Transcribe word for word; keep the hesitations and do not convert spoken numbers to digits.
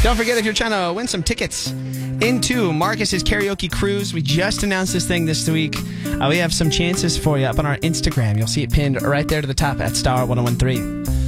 Don't forget, if you're trying to win some tickets into Marcus's karaoke cruise, we just announced this thing this week. Uh, we have some chances for you up on our Instagram. You'll see it pinned right there to the top at Star ten thirteen.